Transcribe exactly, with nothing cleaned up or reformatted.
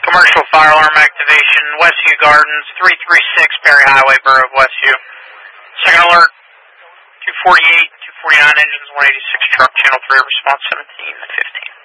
Commercial fire alarm activation, Westview Gardens, three three six Perry Highway, Borough of Westview. Second alert, two forty-eight, two forty-nine engines, one eighty-six truck, channel three, response seventeen fifty.